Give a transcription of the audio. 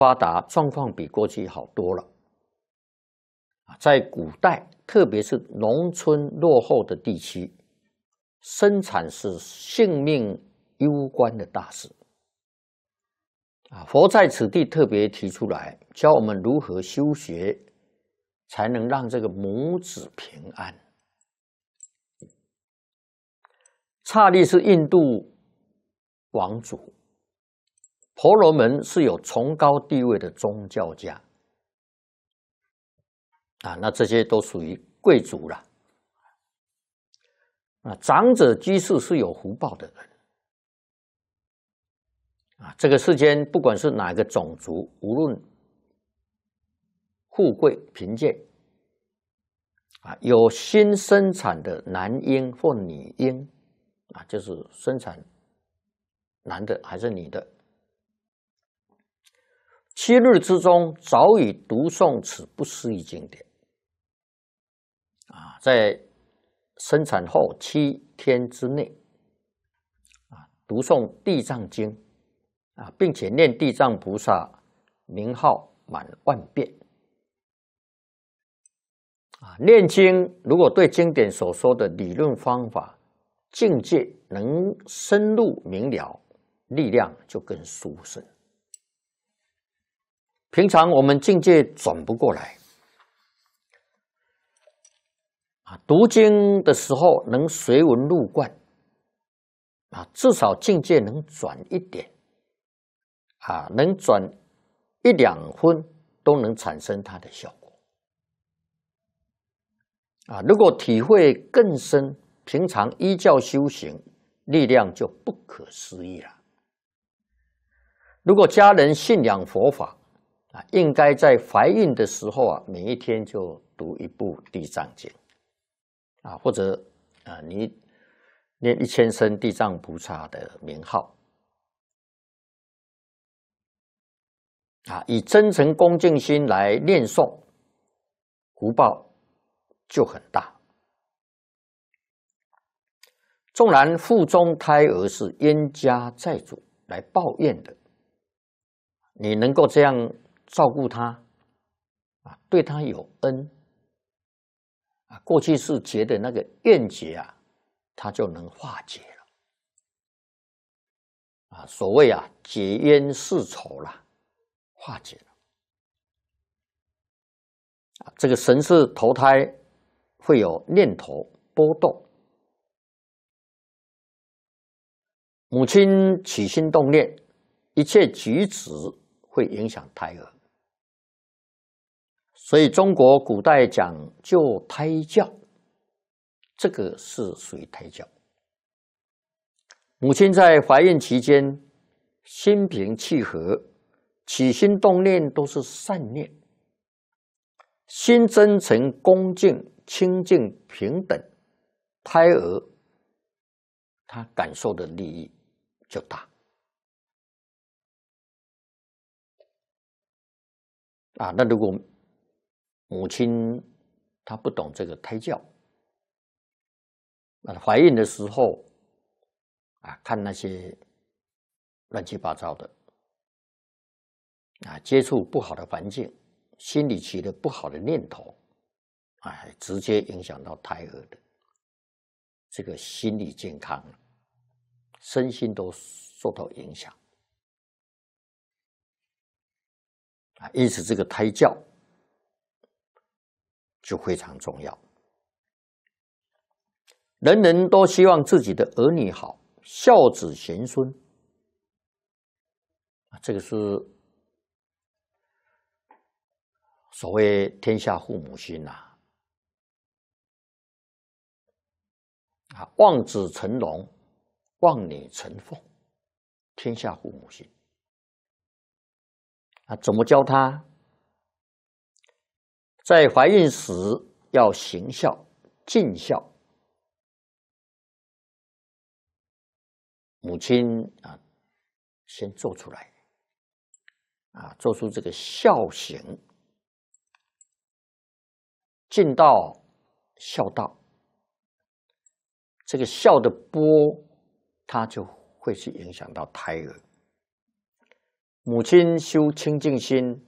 发达，状况比过去好多了。在古代，特别是农村落后的地区，生产是性命攸关的大事。佛在此地特别提出来，教我们如何修学，才能让这个母子平安。刹利是印度王族，婆罗门是有崇高地位的宗教家。那这些都属于贵族了。长者居士是有福报的人。这个世间不管是哪个种族，无论富贵贫贱，有新生产的男婴或女婴，就是生产男的还是女的，7日之中早已读诵此不思议经典。在生产后7天之内，读诵地藏经，并且念地藏菩萨名号满万遍。念经如果对经典所说的理论方法、境界能深入明了，力量就更殊胜。平常我们境界转不过来，读经的时候能随文入观，至少境界能转一点，能转1、2分都能产生它的效果。如果体会更深，平常依教修行，力量就不可思议了。如果家人信仰佛法，应该在怀孕的时候每一天就读一部地藏经，或者你念1000声地藏菩萨的名号，以真诚恭敬心来念诵，福报就很大。纵然腹中胎儿是冤家债主来抱怨的，你能够这样照顾他，对他有恩，过去是结的那个怨结他就能化解了。所谓解冤释仇啦，化解了。这个神识投胎会有念头波动，母亲起心动念，一切举止会影响胎儿。所以中国古代讲究胎教，这个是属于胎教。母亲在怀孕期间心平气和，起心动念都是善念，心真诚恭敬清净平等，胎儿他感受的利益就大。那如果母亲她不懂这个胎教，怀孕的时候看那些乱七八糟的，接触不好的环境，心里起了不好的念头，直接影响到胎儿的这个心理健康，身心都受到影响。因此这个胎教就非常重要。人人都希望自己的儿女好，孝子贤孙，这个是所谓天下父母心望子成龙，望女成凤，天下父母心。怎么教他？在怀孕时要行孝、尽孝。母亲先做出来，做出这个孝行，尽到孝道，这个孝的波，它就会去影响到胎儿。 母亲修清净心，